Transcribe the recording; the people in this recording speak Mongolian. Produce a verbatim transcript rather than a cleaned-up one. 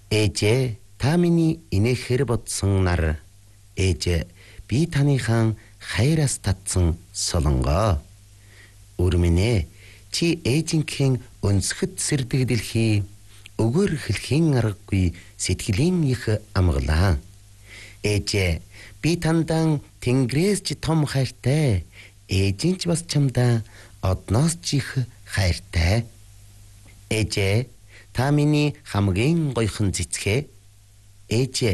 Ээжээ, та миний инээхээр бодсон нар. Ээжээ, би таныхан хайраас татсан солонгоо. Өрмөнөө, чи ээжинхэн өнсгөд сэрдэг дэлхий өгөр хэлхийн аргагүй сэтгэлийн их амгалаа. Ээжээ, би тандан тэнгэрээс ч том хайртай. Ээжин ч бас чамдаа одноос ч их хайртай. Ээжээ, та миний хамгийн гойхон цэцгээ. Ээжээ,